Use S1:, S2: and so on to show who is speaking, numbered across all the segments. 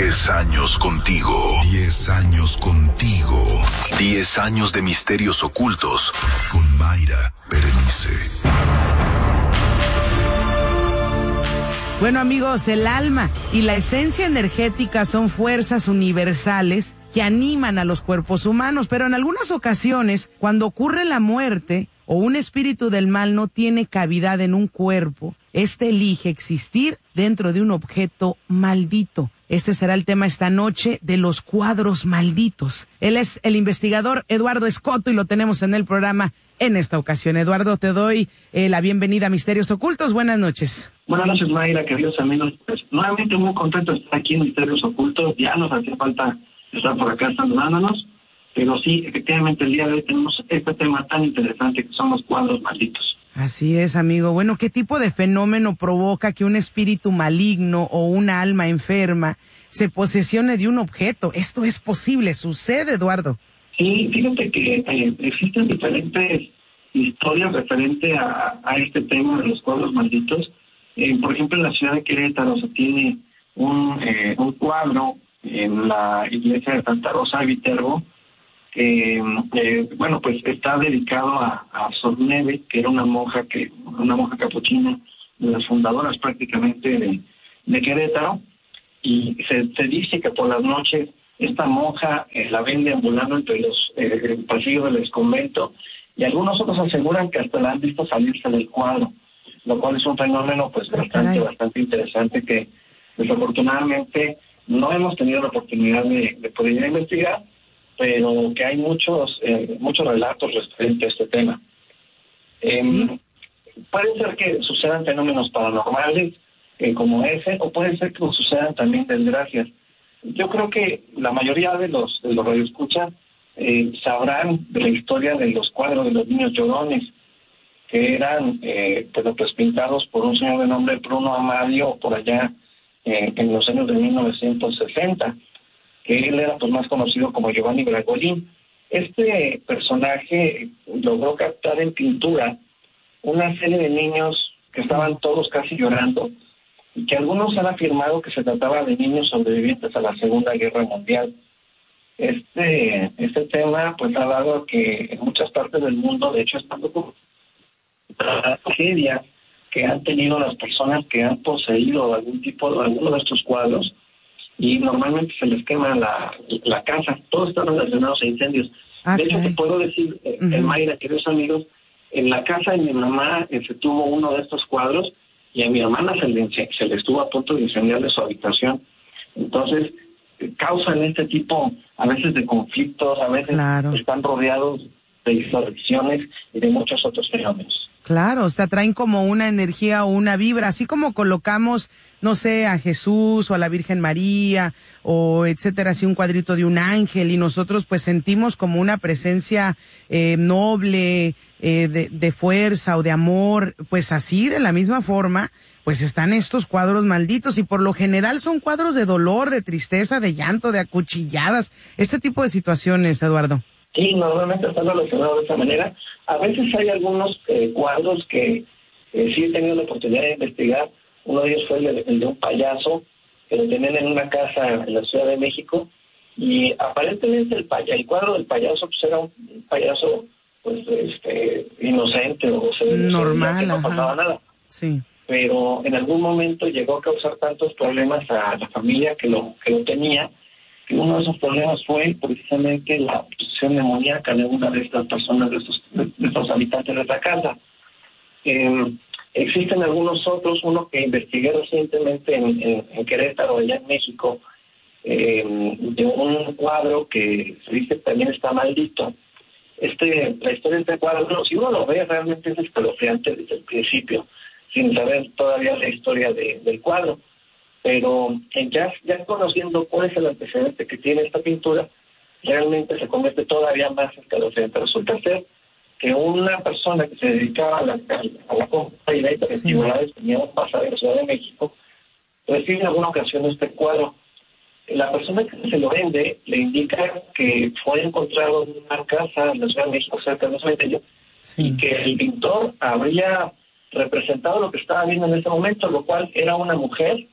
S1: 10 años contigo. 10 años contigo. 10 años de misterios ocultos. Con Mayra Berenice.
S2: Bueno, amigos, el alma y la esencia energética son fuerzas universales que animan a los cuerpos humanos, pero en algunas ocasiones, cuando ocurre la muerte o un espíritu del mal no tiene cavidad en un cuerpo, este elige existir dentro de un objeto maldito. Este será el tema esta noche de los cuadros malditos. Él es el investigador Eduardo Escoto y lo tenemos en el programa en esta ocasión. Eduardo, te doy la bienvenida a Misterios Ocultos. Buenas noches.
S3: Buenas noches, Mayra, queridos amigos. Pues nuevamente muy contento de estar aquí en Misterios Ocultos. Ya nos hacía falta estar por acá saludándonos, pero sí, efectivamente el día de hoy tenemos este tema tan interesante que son los cuadros malditos.
S2: Así es, amigo. Bueno, ¿qué tipo de fenómeno provoca que un espíritu maligno o una alma enferma se posesione de un objeto? ¿Esto es posible? ¿Sucede, Eduardo?
S3: Sí, fíjate que existen diferentes historias referente a este tema de los cuadros malditos. Por ejemplo, en la ciudad de Querétaro se tiene un cuadro en la iglesia de Santa Rosa de Viterbo que, bueno, pues está dedicado a Sor Neve, que era una monja capuchina, de las fundadoras prácticamente de Querétaro, y se dice que por las noches esta monja la ven deambulando entre los pasillos del exconvento, y algunos otros aseguran que hasta la han visto salirse del cuadro, lo cual es un fenómeno pues bastante interesante que desafortunadamente no hemos tenido la oportunidad de poder ir a investigar, pero que hay muchos relatos referentes a este tema.
S2: ¿Sí?
S3: Puede ser que sucedan fenómenos paranormales como ese, o puede ser que sucedan también desgracias. Yo creo que la mayoría de los radioescuchas sabrán de la historia de los cuadros de los niños llorones, que eran pues pintados por un señor de nombre Bruno Amadio por allá en los años de 1960, que él era pues más conocido como Giovanni Bragolin. Este personaje logró captar en pintura una serie de niños que estaban todos casi llorando, y que algunos han afirmado que se trataba de niños sobrevivientes a la Segunda Guerra Mundial. Este tema pues ha dado a que en muchas partes del mundo, de hecho, está la tragedia que han tenido las personas que han poseído alguno de estos cuadros, y normalmente se les quema la casa. Todos están relacionados a incendios. De hecho, te puedo decir, Mayra, queridos amigos, en la casa de mi mamá se tuvo uno de estos cuadros, y a mi hermana se le estuvo a punto de incendiar de su habitación. Entonces, causan este tipo, a veces de conflictos, a veces están rodeados de distorsiones y de muchos otros fenómenos.
S2: Claro, o sea, traen como una energía o una vibra, así como colocamos, no sé, a Jesús o a la Virgen María o etcétera, así un cuadrito de un ángel, y nosotros pues sentimos como una presencia noble, de fuerza o de amor. Pues así, de la misma forma, pues están estos cuadros malditos, y por lo general son cuadros de dolor, de tristeza, de llanto, de acuchilladas, este tipo de situaciones, Eduardo.
S3: Sí, normalmente están relacionados de esa manera. A veces hay algunos cuadros que sí he tenido la oportunidad de investigar. Uno de ellos fue el de un payaso, que lo tenían en una casa en la Ciudad de México, y aparentemente el cuadro del payaso pues era un payaso pues inocente, o
S2: normal,
S3: que no pasaba nada.
S2: Sí.
S3: Pero en algún momento llegó a causar tantos problemas a la familia que lo tenía, que uno de esos problemas fue precisamente la posesión demoníaca de una de estas personas, de estos habitantes de la casa. Existen algunos otros, uno que investigué recientemente en Querétaro, allá en México, de un cuadro que se dice que también está maldito. La historia de este cuadro, si uno lo ve, realmente es escalofriante desde el principio, sin saber todavía la historia del cuadro. Pero ya conociendo cuál es el antecedente que tiene esta pintura, realmente se convierte todavía más escalofriante. Resulta ser que una persona que se dedicaba a la compra y venta de antigüedades, tenía un pasadero en la Ciudad de México, recibe en alguna ocasión este cuadro. La persona que se lo vende le indica que fue encontrado en una casa en la Ciudad de México, cerca de un cementerio, y que el pintor habría representado lo que estaba viendo en ese momento, lo cual era una mujer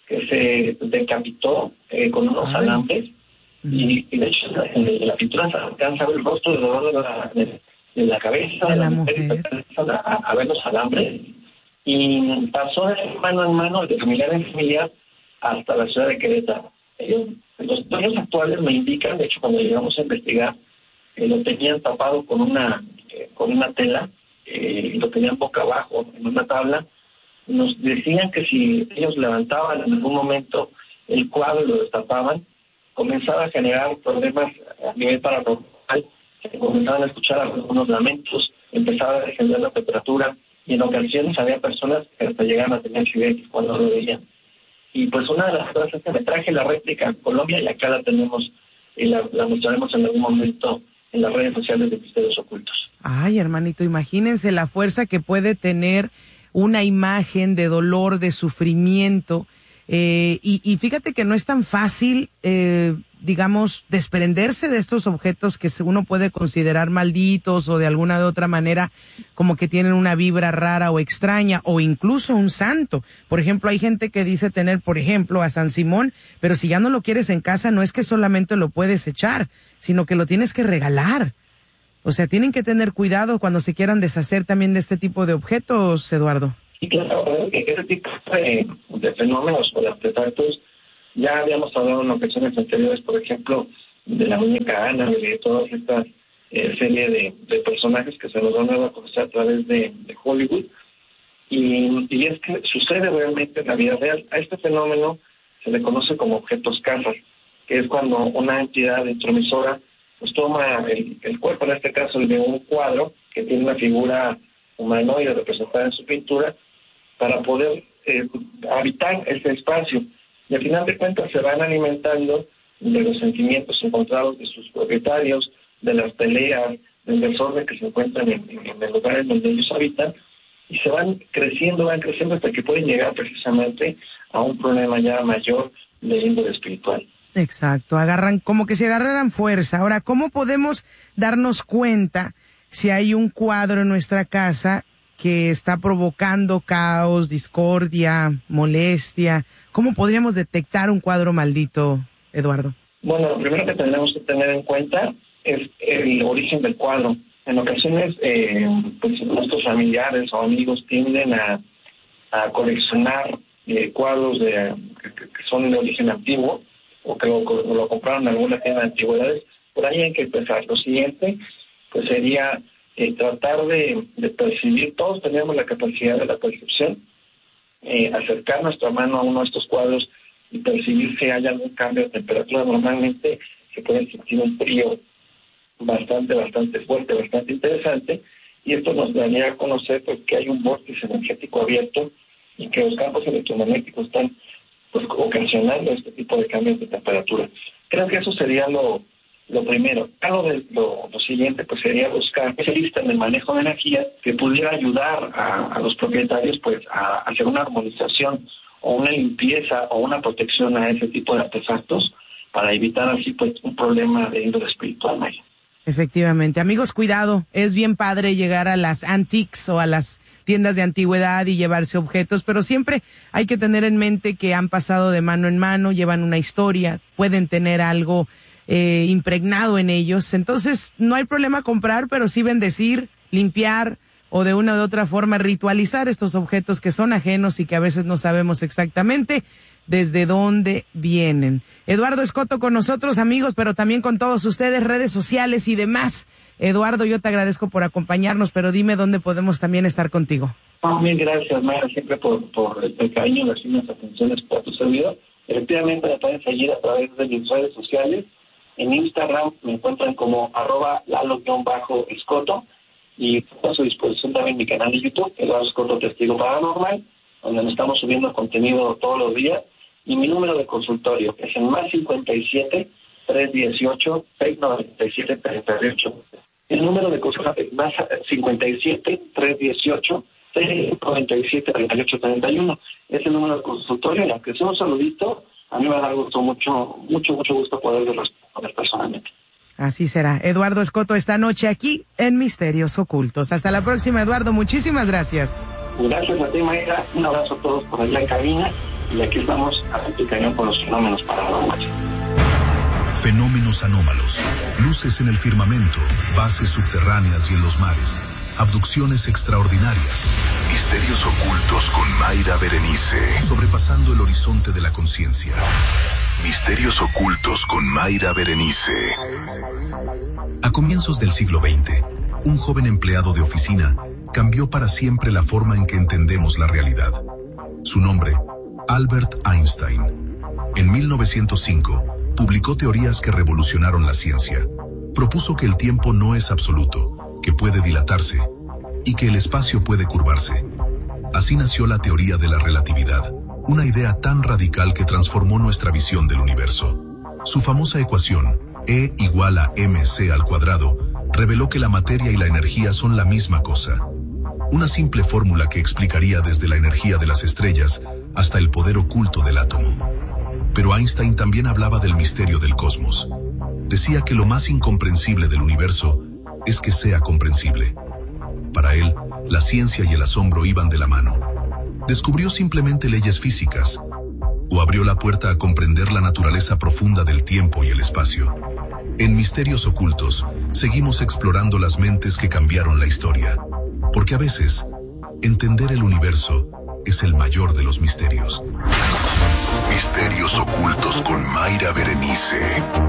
S3: que se decapitó con unos alambres, y de hecho en la pintura se alcanza a ver el rostro de dolor de la cabeza
S2: de la mujer.
S3: A ver los alambres, y pasó de mano en mano, de familiar en familiar, hasta la ciudad de Querétaro. Los dueños actuales me indican, de hecho cuando llegamos a investigar, lo tenían tapado con una tela, lo tenían boca abajo en una tabla. Nos decían que si ellos levantaban en algún momento el cuadro y lo destapaban, comenzaba a generar problemas a nivel paranormal, se comenzaban a escuchar algunos lamentos, empezaba a descender la temperatura, y en ocasiones había personas que hasta llegaban a tener accidentes cuando lo veían. Y pues una de las cosas es que me traje la réplica a Colombia, y acá la tenemos y la mostraremos en algún momento en las redes sociales de Misterios Ocultos.
S2: Ay, hermanito, imagínense la fuerza que puede tener una imagen de dolor, de sufrimiento, y fíjate que no es tan fácil, digamos, desprenderse de estos objetos que uno puede considerar malditos o de alguna de otra manera como que tienen una vibra rara o extraña, o incluso un santo. Por ejemplo, hay gente que dice tener, por ejemplo, a San Simón, pero si ya no lo quieres en casa, no es que solamente lo puedes echar, sino que lo tienes que regalar. O sea, tienen que tener cuidado cuando se quieran deshacer también de este tipo de objetos, Eduardo.
S3: Sí, claro, que ese tipo de fenómenos o de artefactos, ya habíamos hablado en ocasiones anteriores, por ejemplo, de la muñeca Ana, de todas estas serie de personajes que se nos van a conocer a través de Hollywood, y es que sucede realmente en la vida real. A este fenómeno se le conoce como objetos casas, que es cuando una entidad intromisora pues toma el cuerpo, en este caso el de un cuadro que tiene una figura humanoide representada en su pintura, para poder habitar ese espacio. Y al final de cuentas se van alimentando de los sentimientos encontrados de sus propietarios, de las peleas, del desorden que se encuentran en el lugar en donde ellos habitan, y se van creciendo hasta que pueden llegar precisamente a un problema ya mayor de índole espiritual.
S2: Exacto, agarran como que si agarraran fuerza. Ahora, ¿cómo podemos darnos cuenta si hay un cuadro en nuestra casa que está provocando caos, discordia, molestia? ¿Cómo podríamos detectar un cuadro maldito, Eduardo?
S3: Bueno, lo primero que tenemos que tener en cuenta es el origen del cuadro. En ocasiones, pues nuestros familiares o amigos tienden a coleccionar cuadros que son de origen antiguo, o que lo compraron en alguna tienda de antigüedades. Por ahí hay que empezar. Lo siguiente pues sería tratar de percibir. Todos tenemos la capacidad de la percepción, acercar nuestra mano a uno de estos cuadros y percibir si hay algún cambio de temperatura. Normalmente se puede sentir un frío bastante fuerte, bastante interesante, y esto nos daría a conocer pues que hay un vórtice energético abierto y que los campos electromagnéticos están pues ocasionando este tipo de cambios de temperatura. Creo que eso sería lo primero. Lo siguiente pues sería buscar especialistas en el manejo de energía que pudiera ayudar a los propietarios pues a hacer una armonización o una limpieza o una protección a ese tipo de artefactos para evitar así pues un problema de índole espiritual mayor.
S2: Efectivamente. Amigos, cuidado. Es bien padre llegar a las antiques o a las tiendas de antigüedad y llevarse objetos, pero siempre hay que tener en mente que han pasado de mano en mano, llevan una historia, pueden tener algo impregnado en ellos. Entonces, no hay problema comprar, pero sí bendecir, limpiar o de una u otra forma ritualizar estos objetos que son ajenos y que a veces no sabemos exactamente desde dónde vienen. Eduardo Escoto con nosotros, amigos, pero también con todos ustedes, redes sociales y demás. Eduardo, yo te agradezco por acompañarnos, pero dime dónde podemos también estar contigo.
S3: Mil gracias, Mayra, siempre por el cariño y las atenciones para tu servidor. Efectivamente, me pueden seguir a través de mis redes sociales. En Instagram me encuentran como @lalo_escoto, y a su disposición también mi canal de YouTube, Eduardo Escoto Testigo Paranormal, donde nos estamos subiendo contenido todos los días. Y mi número de consultorio es el +57 318 697 38. El número de consultorio es +57 318 697 38 31. Es el número de consultorio, y aunque sea un saludito, a mí me da mucho gusto poder responder personalmente.
S2: Así será. Eduardo Escoto esta noche aquí en Misterios Ocultos. Hasta la próxima, Eduardo. Muchísimas gracias.
S3: Gracias a ti, Mayra. Un abrazo a todos por allá en cabina. y aquí estamos al cañón con los fenómenos paranormales.
S1: Fenómenos anómalos, luces en el firmamento, bases subterráneas y en los mares, abducciones extraordinarias, misterios ocultos con Mayra Berenice, sobrepasando el horizonte de la conciencia. Misterios ocultos con Mayra Berenice. A comienzos del siglo XX, un joven empleado de oficina cambió para siempre la forma en que entendemos la realidad. Su nombre, Albert Einstein. En 1905, publicó teorías que revolucionaron la ciencia. Propuso que el tiempo no es absoluto, que puede dilatarse, y que el espacio puede curvarse. Así nació la teoría de la relatividad, una idea tan radical que transformó nuestra visión del universo. Su famosa ecuación, E igual a mc al cuadrado, reveló que la materia y la energía son la misma cosa. Una simple fórmula que explicaría desde la energía de las estrellas hasta el poder oculto del átomo. Pero Einstein también hablaba del misterio del cosmos. Decía que lo más incomprensible del universo es que sea comprensible. Para él, la ciencia y el asombro iban de la mano. Descubrió simplemente leyes físicas, o abrió la puerta a comprender la naturaleza profunda del tiempo y el espacio. En Misterios Ocultos, seguimos explorando las mentes que cambiaron la historia. Porque a veces, entender el universo es el mayor de los misterios. Misterios Ocultos con Mayra Berenice.